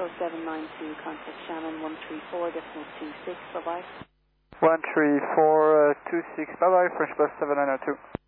0792, contact Shannon 134.26, bye-bye. 134.26, bye-bye, French Bus 7902.